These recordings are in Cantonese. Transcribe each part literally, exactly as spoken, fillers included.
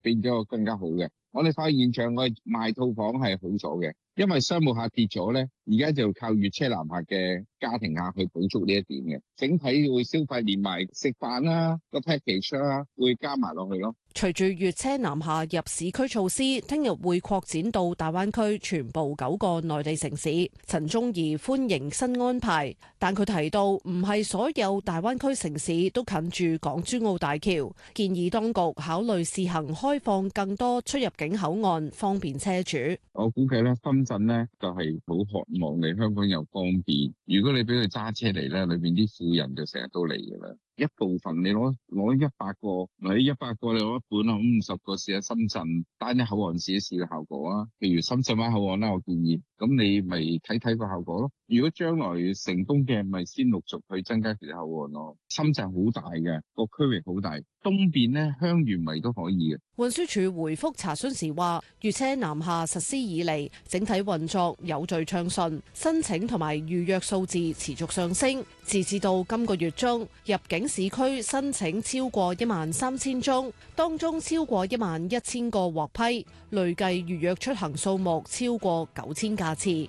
變咗更加好嘅。我哋發現現場我哋賣套房係好咗嘅，因為商務客跌咗咧，而家就靠粵車南下嘅家庭客去補足呢一點嘅。整體會消費連埋食飯啦、個 package 啦，會加埋落去咯。 隨住粵車南下入市區措施，聽日會擴展到大灣區全部九個內地城市。陳忠儀歡迎新安排，但佢提到唔係所有大灣區城市都近住港珠澳大橋，建議當局考慮試行開放更多出入境口岸，方便車主。 我估計咧，深圳咧就係好渴望嚟香港又方便。如果你俾佢揸車嚟咧，裏邊啲富人就成日都嚟噶啦。一部分你攞攞一百個，你一百個你攞一半啊，五十個試下深圳單一口岸試一試嘅效果啊。譬如深圳灣口岸啦，我建議，咁你咪睇睇個效果咯。如果將來成功嘅，咪先陸續去增加其他口岸咯。深圳好大嘅，個區域好大，東邊咧香園圍都可以嘅。 運輸署回覆查詢時話，粵車南下實施以嚟，整體運作有序暢順，申請同埋預約數字持續上升。截至到今個月中，入境市區申請超過一萬三千宗，當中超過一萬一千個獲批，累計預約出行數目超過九千架次。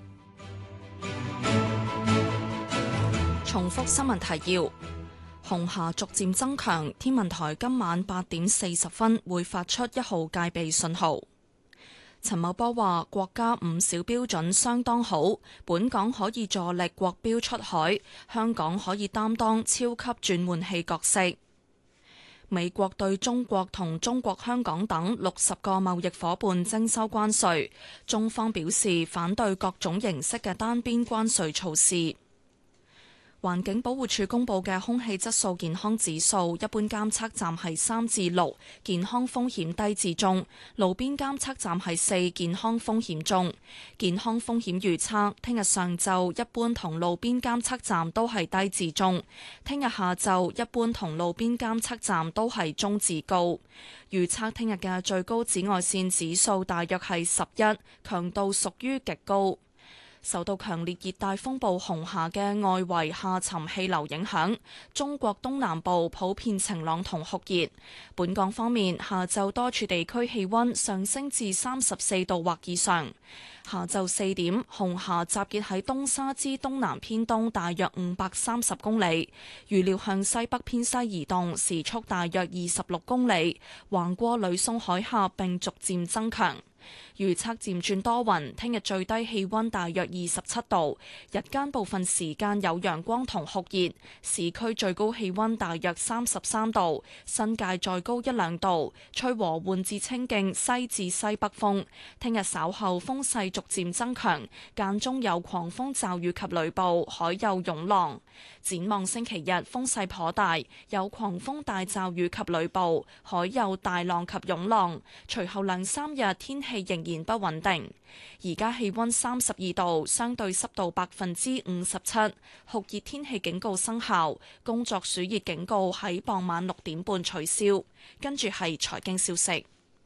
重複新聞提要：紅霞逐漸增強，天文台今晚八點四十分會發出一號戒備信號。陳茂波話：國家五小標準相當好，本港可以助力國標出海，香港可以擔當超級轉換器角色。美國對中國同中國香港等六十個貿易夥伴徵收關稅，中方表示反對各種形式嘅單邊關稅措施。環境保護署公布嘅空氣質素健康指數，一般監測站係三至六，健康風險低至中；路邊監測站係四，健康風險中。健康風險預測，聽日上晝一般同路邊監測站都係低至中；聽日下晝一般同路邊監測站都係中至高。預測聽日嘅最高紫外線指數大約係十一，強度屬於極高。受到強烈熱帶風暴紅霞嘅外圍下沉氣流影響，中國東南部普遍晴朗同酷熱。本港方面，下晝多處地區氣溫上升至三十四度或以上。下晝四點，紅霞集結喺東沙之東南偏東大約五百三十公里，預料向西北偏西移動，時速大約二十六公里，橫過呂宋海峽並逐漸增強。預測漸轉多雲，聽日最低氣溫大約二十七度，日間部分時間有陽光同酷熱，市區最高氣溫大約三十三度，新界再高一兩度，吹和緩至清勁西至西北風。聽日稍後風勢逐漸增強，間中有狂風驟雨及雷暴，海有湧浪。展望星期日風勢頗大，有狂風大驟雨及雷暴，海有大浪及湧浪。隨後兩三日天氣仍然不穩定。而家氣溫三十二度，相對濕度百分之五十七，酷熱天氣警告生效，工作暑熱警告喺傍晚六點半取消。跟住係財經消息。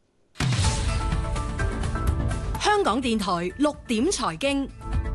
香港電台六點財經。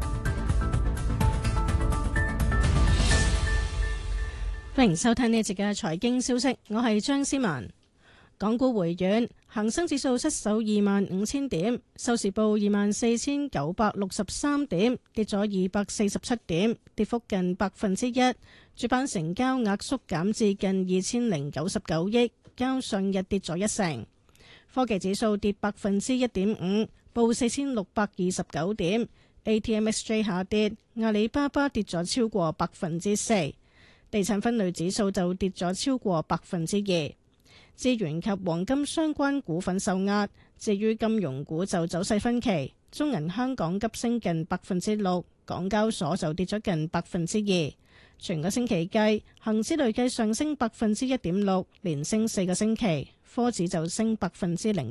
歡迎收聽呢一節嘅財經消息，我係張思文。港股回軟，恒生指數失守二萬五千點，收市報二萬四千九百六十三點，跌咗二百四十七點，跌幅近百分之一。主板成交額縮減至近二千零九十九億，較上日跌咗一成。科技指數跌百分之一點五，報四千六百二十九點。A T M X J 下跌，阿里巴巴跌咗超過百分之四。地產分類指數就跌咗超過百分之二。資源及黃金相關股份受壓，至於金融股就走勢分歧。中銀香港急升近百分之六，港交所就跌咗近百分之二。全個星期計，恒指累計上升百分之一點六，連升四個星期。科指就升百分之零。